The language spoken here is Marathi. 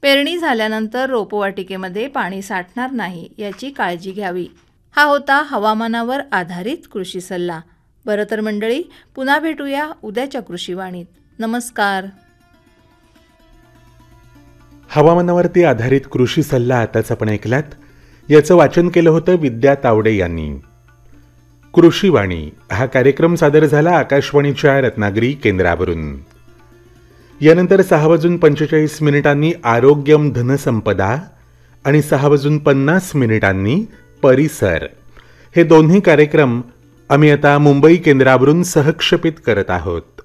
पेरणी झाल्यानंतर रोपवाटिकेमध्ये पाणी साठणार नाही याची काळजी घ्यावी. हा होता हवामानावर आधारित कृषी सल्ला. बरं तर मंडळी, पुन्हा भेटूया उद्याच्या कृषीवाणीत. नमस्कार. हवामानावरती आधारित कृषी सल्ला आताच आपण ऐकलात. याचं वाचन केलं होतं विद्या तावडे यांनी. कृषीवाणी हा कार्यक्रम सादर झाला आकाशवाणीच्या रत्नागिरी केंद्रावरून. यानंतर 6:45 आरोग्यम धनसंपदा आणि 6:50 परिसर हे दोन्ही कार्यक्रम आम्ही आता मुंबई केंद्रावरून सहक्षेपित करत आहोत.